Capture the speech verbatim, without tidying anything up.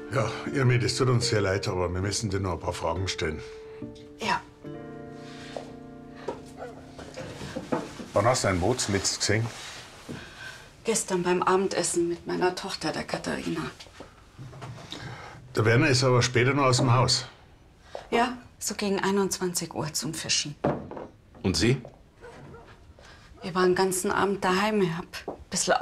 Ja, Irmi, das tut uns sehr leid, aber wir müssen dir noch ein paar Fragen stellen. Ja. Wann hast du einen Mo zuletzt gesehen? Gestern beim Abendessen mit meiner Tochter, der Katharina. Der Werner ist aber später noch aus dem Haus. Ja, so gegen einundzwanzig Uhr zum Fischen. Und Sie? Wir waren den ganzen Abend daheim. Ich hab ein bisschen